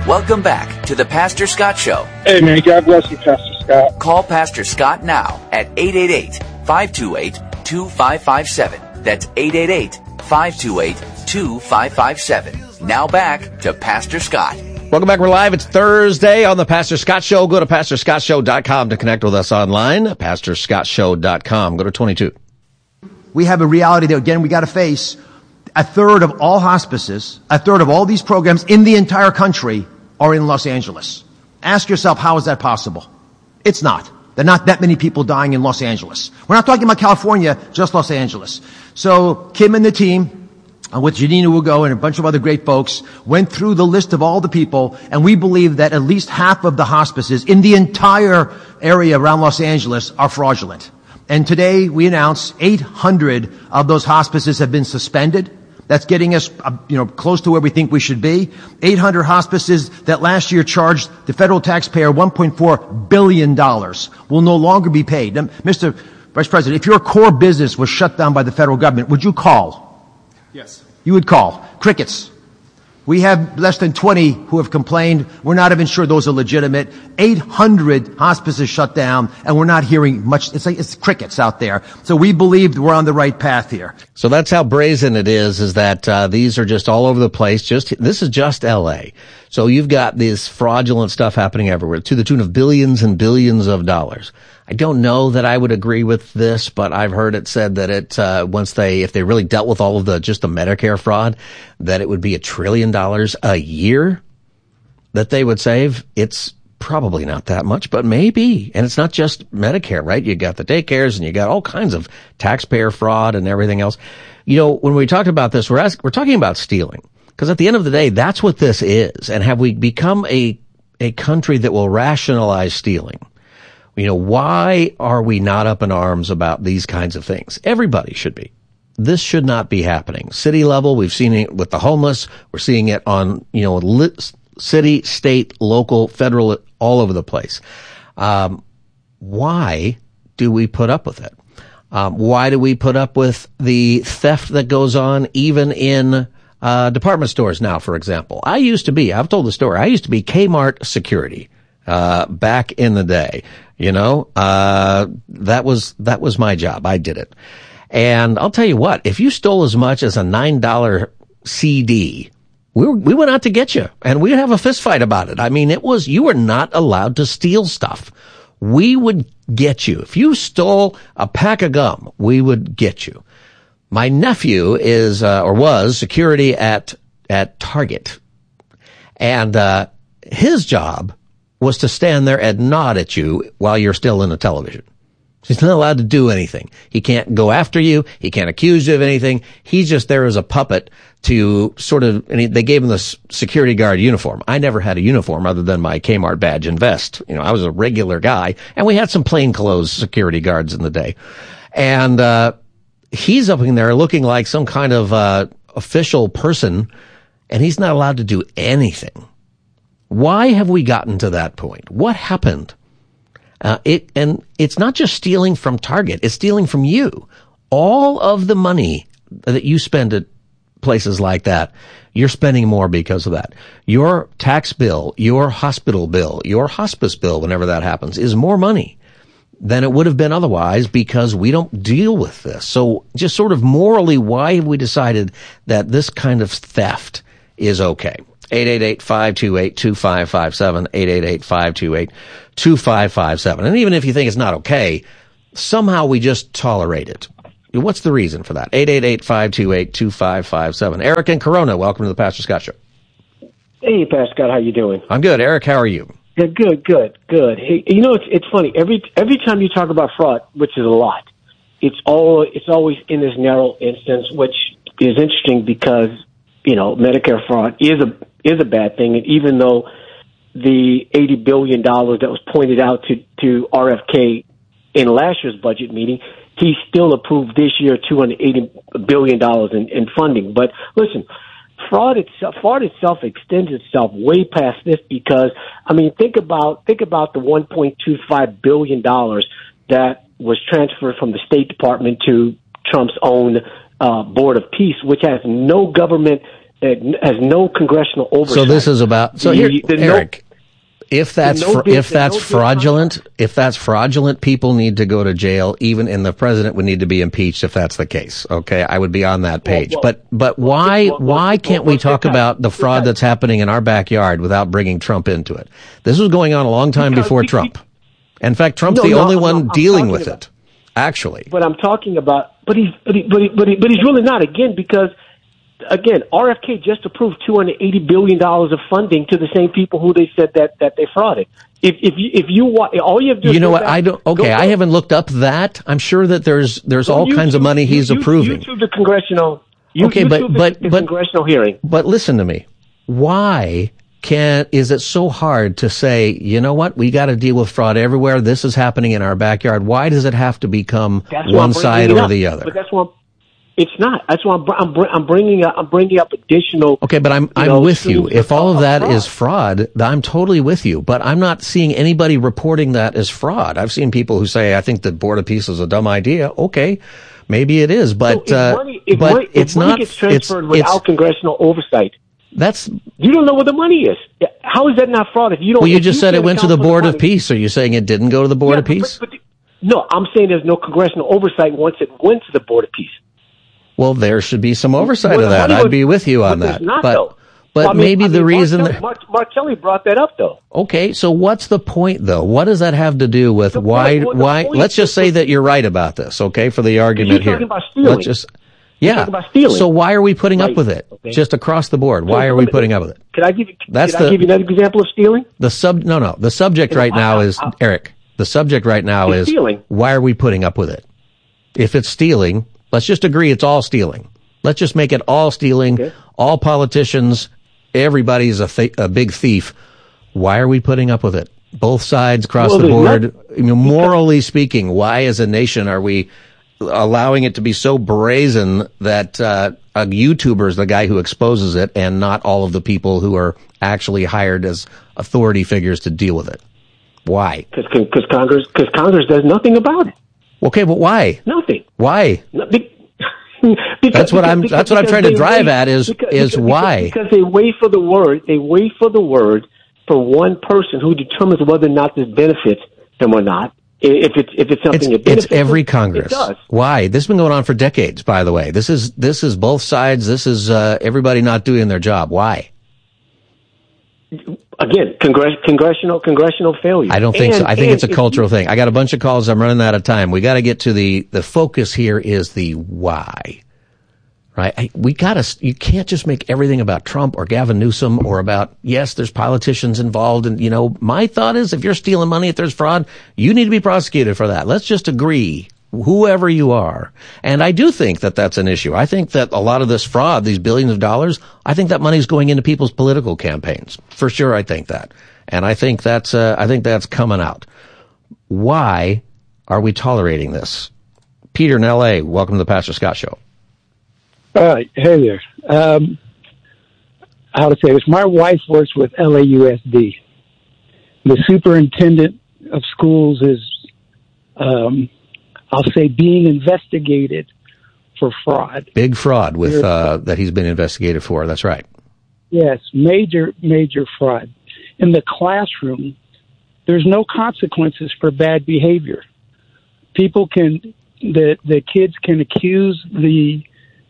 Welcome back to the Pastor Scott Show. Hey, man, God bless you, Pastor Scott. Call Pastor Scott now at 888-528-2557. That's 888-528-2557. Now back to Pastor Scott. Welcome back. We're live. It's Thursday on the Pastor Scott Show. Go to PastorScottShow.com to connect with us online. PastorScottShow.com. Go to 22. We have a reality that, again, we got to face. A third of all hospices, a third of all these programs in the entire country are in Los Angeles. Ask yourself, how is that possible? It's not. There are not that many people dying in Los Angeles. We're not talking about California, just Los Angeles. So Kim and the team, with Janina Ugo and a bunch of other great folks, went through the list of all the people, and we believe that at least half of the hospices in the entire area around Los Angeles are fraudulent. And today we announce 800 of those hospices have been suspended. That's getting us, close to where we think we should be. 800 hospices that last year charged the federal taxpayer $1.4 billion will no longer be paid. Now, Mr. Vice President, if your core business was shut down by the federal government, would you call? Yes. You would call. Crickets. We have less than 20 who have complained. We're not even sure those are legitimate. 800 hospices shut down, and we're not hearing much. It's crickets out there. So we believe we're on the right path here. So that's how brazen it is that these are just all over the place. This is just L.A. So you've got this fraudulent stuff happening everywhere to the tune of billions and billions of dollars. I don't know that I would agree with this, but I've heard it said that if they really dealt with all of the Medicare fraud, that it would be $1 trillion a year that they would save. It's probably not that much, but maybe. And it's not just Medicare, right? You got the daycares and you got all kinds of taxpayer fraud and everything else. When we talked about this, we're talking about stealing, because at the end of the day, that's what this is. And have we become a country that will rationalize stealing? Why are we not up in arms about these kinds of things? Everybody should be. This should not be happening. City level, we've seen it with the homeless. We're seeing it on, city, state, local, federal, all over the place. Why do we put up with it? Why do we put up with the theft that goes on even in department stores now, for example? I've told the story, I used to be Kmart security back in the day. That was my job. I did it. And I'll tell you what, if you stole as much as a $9 CD, we went out to get you, and we'd have a fist fight about it. I mean, you were not allowed to steal stuff. We would get you. If you stole a pack of gum, we would get you. My nephew was security at Target, and his job was to stand there and nod at you while you're still in the television. He's not allowed to do anything. He can't go after you. He can't accuse you of anything. He's just there as a puppet to they gave him the security guard uniform. I never had a uniform other than my Kmart badge and vest. I was a regular guy, and we had some plainclothes security guards in the day. And, he's up in there looking like some kind of, official person, and he's not allowed to do anything. Why have we gotten to that point? What happened? And it's not just stealing from Target, it's stealing from you. All of the money that you spend at places like that, you're spending more because of that. Your tax bill, your hospital bill, your hospice bill, whenever that happens, is more money than it would have been otherwise, because we don't deal with this. So just sort of morally, why have we decided that this kind of theft is okay? 888-528-2557, 888-528-2557. And even if you think it's not okay, somehow we just tolerate it. What's the reason for that? 888-528-2557. Eric in Corona, welcome to the Pastor Scott Show. Hey, Pastor Scott, how you doing? I'm good. Eric, how are you? Yeah, good. Hey, it's funny. Every time you talk about fraud, which is a lot, it's always in this narrow instance, which is interesting because Medicare fraud is a bad thing, and even though the $80 billion that was pointed out to RFK in last year's budget meeting, he still approved this year $280 billion in funding. But listen, fraud itself extends itself way past this, because think about the $1.25 billion that was transferred from the State Department to Trump's own Board of Peace, which has no government It has no congressional oversight. So this is about. So here, Eric, if that's fraudulent, people need to go to jail. And the president would need to be impeached if that's the case. Okay, I would be on that page. But why can't we talk about the fraud that's happening in our backyard without bringing Trump into it? This was going on a long time before Trump. In fact, Trump's the only one dealing with it. Actually, but I'm talking about. But he's really not because. Again, RFK just approved $280 billion of funding to the same people who they said that they frauded. If you want, all you have to do. You know what? I don't. Okay, I haven't looked up that. I'm sure that there's all kinds of money he's approving. YouTube the congressional. Congressional hearing. But listen to me. Why is it so hard to say, you know what? We got to deal with fraud everywhere. This is happening in our backyard. Why does it have to become one side or the other? But that's what. It's not. That's why I'm bringing up additional. Okay, but I'm with you. If all of that is fraud, I'm totally with you. But I'm not seeing anybody reporting that as fraud. I've seen people who say, "I think the Board of Peace is a dumb idea." Okay, maybe it is, but if money gets transferred without congressional oversight. You don't know where the money is. How is that not fraud? If you don't. Well, you just said it went to the Board of Peace. Are you saying it didn't go to the Board of Peace? No, I'm saying there's no congressional oversight once it went to the Board of Peace. Well, there should be some oversight of that. I'd be with you on that. But maybe the reason Mark Kelly brought that up, though. Okay, so what's the point, though? What does that have to do with why? Let's just say that you're right about this, okay? For the argument here, about stealing. Talking about stealing. So why are we putting up with it? Okay. Just across the board, why are we putting up with it? Can I give you another example of stealing? The subject right now is Eric. The subject right now is stealing. Why are we putting up with it? If it's stealing. Let's just agree it's all stealing. Let's just make it all stealing. Okay. All politicians, everybody's a big thief. Why are we putting up with it? Both sides across the board. Morally speaking, why as a nation are we allowing it to be so brazen that a YouTuber is the guy who exposes it and not all of the people who are actually hired as authority figures to deal with it? Why? Because Congress does nothing about it. Okay, but why? Nothing. Why? That's what I'm trying to drive at is why? Because they wait for the word. They wait for the word for one person who determines whether or not this benefits them or not. If it's something that benefits it's every Congress. It does. Why? This has been going on for decades, by the way. This is both sides. This is everybody not doing their job. Why? Again, congressional failure. I don't think so. I think it's a cultural thing. I got a bunch of calls. I'm running out of time. We got to get to the focus here is the why, right? You can't just make everything about Trump or Gavin Newsom or about, yes, there's politicians involved. And, my thought is if you're stealing money, if there's fraud, you need to be prosecuted for that. Let's just agree. Whoever you are. And I do think that that's an issue. I think that a lot of this fraud, these billions of dollars, I think that money's going into people's political campaigns. For sure, I think that. And I think that's coming out. Why are we tolerating this? Peter in L.A., welcome to the Pastor Scott Show. Hey there. How to say this? My wife works with LAUSD. The superintendent of schools is, I'll say, being investigated for fraud. Big fraud with that he's been investigated for. That's right. Yes, major fraud. In the classroom, there's no consequences for bad behavior. The kids can accuse the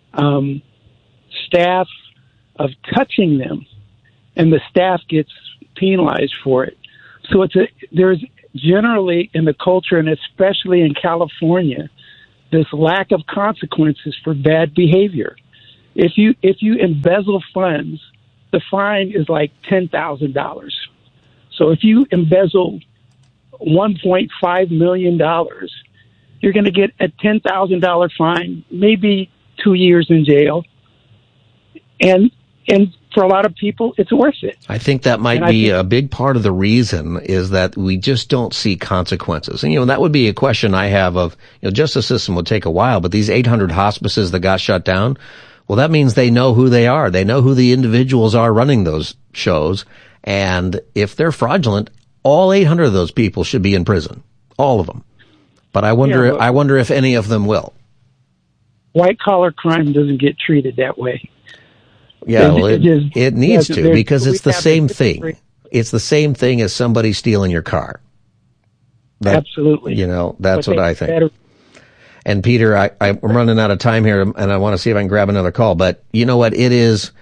staff of touching them, and the staff gets penalized for it. So there's generally in the culture, and especially in California, this lack of consequences for bad behavior. If you embezzle funds, the fine is like $10,000. So if you embezzle $1.5 million, you're going to get a $10,000 fine, maybe 2 years in jail, and for a lot of people, it's worth it. I think that might be a big part of the reason is that we just don't see consequences. And, that would be a question I have of, justice system would take a while, but these 800 hospices that got shut down, well, that means they know who they are. They know who the individuals are running those shows. And if they're fraudulent, all 800 of those people should be in prison. All of them. But I wonder if any of them will. White collar crime doesn't get treated that way. Yeah, well, it needs to, because it's the same thing. It's the same thing as somebody stealing your car. Absolutely. You know, that's what I think. And Peter, I'm running out of time here, and I want to see if I can grab another call. But you know what? It is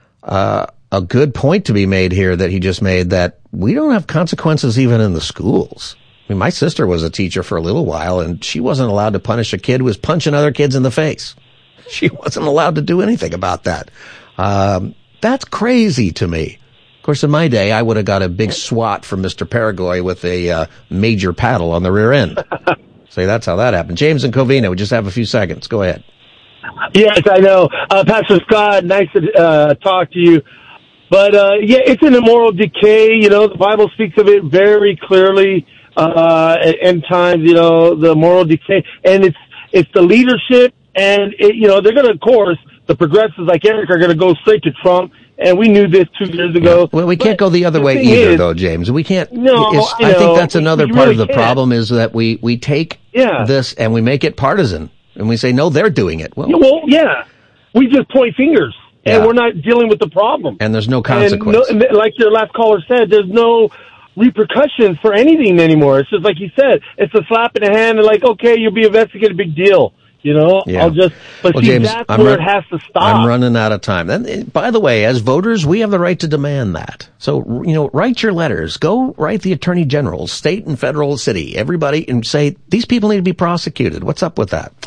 a good point to be made here that he just made, that we don't have consequences even in the schools. I mean, my sister was a teacher for a little while, and she wasn't allowed to punish a kid who was punching other kids in the face. She wasn't allowed to do anything about that. That's crazy to me. Of course, in my day, I would have got a big swat from Mr. Paraguay with a major paddle on the rear end. So that's how that happened. James and Covina, we just have a few seconds. Go ahead. Yes, I know. Pastor Scott, nice to talk to you. But, yeah, it's an immoral decay. You know, the Bible speaks of it very clearly at end times, you know, the moral decay. And it's the leadership, and, you know, they're going to, of course, the progressives like Eric are going to go straight to Trump. And we knew this 2 years ago. Well, we can't go the other way either, though, James. We can't. No, I think that's another part of the problem, is that we take this and we make it partisan, and we say, no, they're doing it. Well, we just point fingers, and we're not dealing with the problem. And there's no consequence. And like your last caller said, there's no repercussions for anything anymore. It's just like you said, it's a slap in the hand, and like, okay, you'll be investigated, big deal. You know, James, that's where it has to stop. I'm running out of time. And by the way, as voters, we have the right to demand that. So, you know, write your letters. Go write the Attorney General, state and federal, city, everybody, and say, these people need to be prosecuted. What's up with that?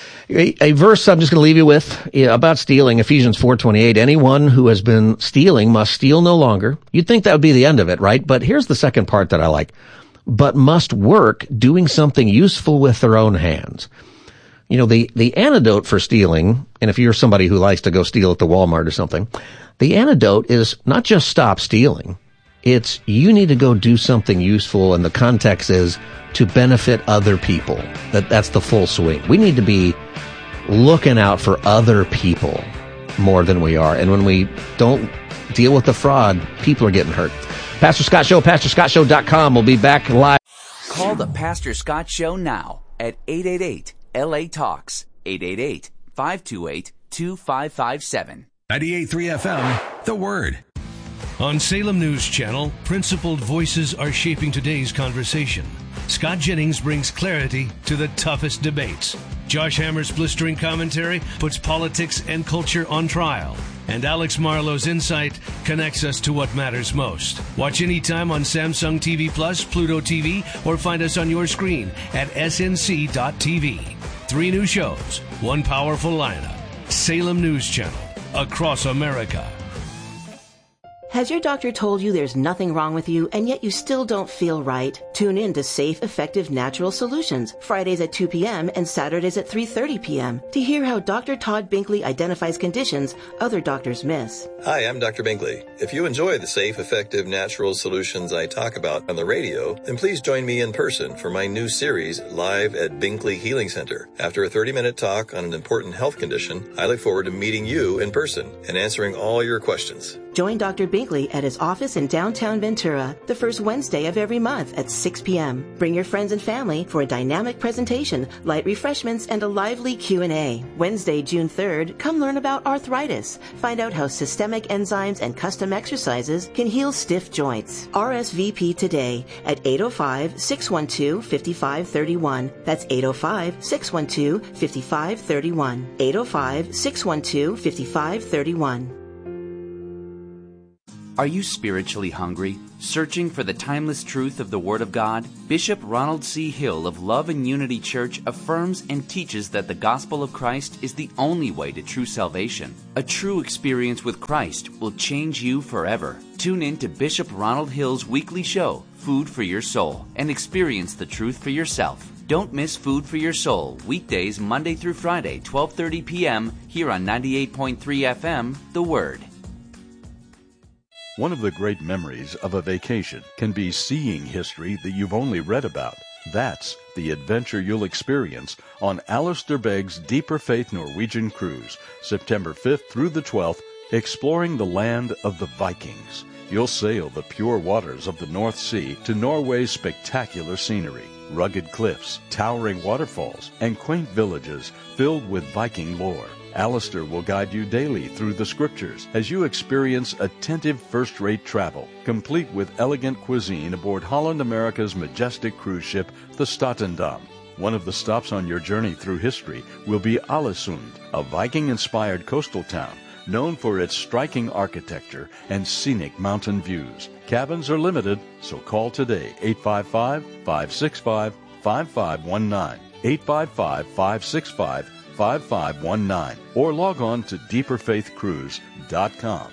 A verse I'm just going to leave you with about stealing, Ephesians 4:28. Anyone who has been stealing must steal no longer. You'd think that would be the end of it, right? But here's the second part that I like. But must work doing something useful with their own hands. You know, the antidote for stealing, and if you're somebody who likes to go steal at the Walmart or something, the antidote is not just stop stealing. It's you need to go do something useful, and the context is to benefit other people. That's the full swing. We need to be looking out for other people more than we are. And when we don't deal with the fraud, people are getting hurt. Pastor Scott Show, PastorScottShow.com. We'll be back live. Call the Pastor Scott Show now at 888 LA Talks, 888-528-2557. 98.3 FM, The Word. On Salem News Channel, principled voices are shaping today's conversation. Scott Jennings brings clarity to the toughest debates. Josh Hammer's blistering commentary puts politics and culture on trial. And Alex Marlowe's insight connects us to what matters most. Watch anytime on Samsung TV Plus, Pluto TV, or find us on your screen at snc.tv. 3 new shows, 1 powerful lineup. Salem News Channel, across America. Has your doctor told you there's nothing wrong with you and yet you still don't feel right? Tune in to Safe, Effective Natural Solutions, Fridays at 2 p.m. and Saturdays at 3:30 p.m. to hear how Dr. Todd Binkley identifies conditions other doctors miss. Hi, I'm Dr. Binkley. If you enjoy the safe, effective, natural solutions I talk about on the radio, then please join me in person for my new series, Live at Binkley Healing Center. After a 30-minute talk on an important health condition, I look forward to meeting you in person and answering all your questions. Join Dr. Binkley at his office in downtown Ventura the first Wednesday of every month at 6 p.m. Bring your friends and family for a dynamic presentation, light refreshments, and a lively Q&A. Wednesday, June 3rd, come learn about arthritis. Find out how systemic enzymes and custom exercises can heal stiff joints. RSVP today at 805-612-5531. That's 805-612-5531. 805-612-5531. Are you spiritually hungry? Searching for the timeless truth of the Word of God? Bishop Ronald C. Hill of Love and Unity Church affirms and teaches that the gospel of Christ is the only way to true salvation. A true experience with Christ will change you forever. Tune in to Bishop Ronald Hill's weekly show, Food for Your Soul, and experience the truth for yourself. Don't miss Food for Your Soul, weekdays Monday through Friday, 12:30 p.m. here on 98.3 FM, The Word. One of the great memories of a vacation can be seeing history that you've only read about. That's the adventure you'll experience on Alistair Begg's Deeper Faith Norwegian Cruise, September 5th through the 12th, exploring the land of the Vikings. You'll sail the pure waters of the North Sea to Norway's spectacular scenery, rugged cliffs, towering waterfalls, and quaint villages filled with Viking lore. Alistair will guide you daily through the Scriptures as you experience attentive first-rate travel, complete with elegant cuisine aboard Holland America's majestic cruise ship, the Statendam. One of the stops on your journey through history will be Ålesund, a Viking-inspired coastal town known for its striking architecture and scenic mountain views. Cabins are limited, so call today, 855-565-5519, 855-565-5519, or log on to deeperfaithcruise.com.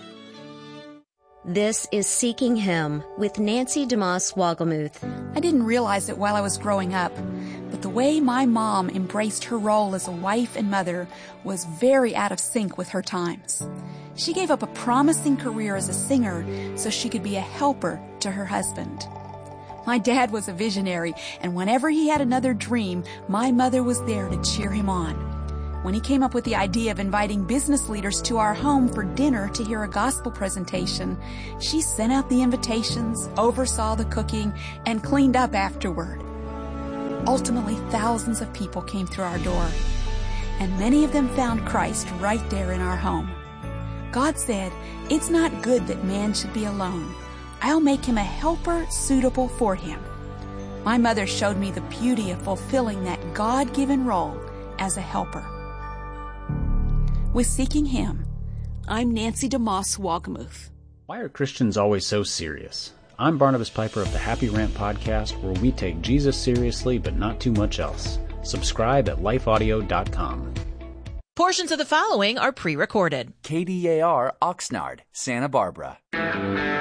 This is Seeking Him with Nancy DeMoss Wogelmuth. I didn't realize it while I was growing up, but the way my mom embraced her role as a wife and mother was very out of sync with her times. She gave up a promising career as a singer so she could be a helper to her husband. My dad was a visionary, and whenever he had another dream, my mother was there to cheer him on. When he came up with the idea of inviting business leaders to our home for dinner to hear a gospel presentation, she sent out the invitations, oversaw the cooking, and cleaned up afterward. Ultimately, thousands of people came through our door, and many of them found Christ right there in our home. God said, "It's not good that man should be alone. I'll make him a helper suitable for him." My mother showed me the beauty of fulfilling that God-given role as a helper. With Seeking Him, I'm Nancy DeMoss Wogelmuth. Why are Christians always so serious? I'm Barnabas Piper of the Happy Rant podcast, where we take Jesus seriously but not too much else. Subscribe at lifeaudio.com. Portions of the following are pre-recorded. KDAR Oxnard, Santa Barbara.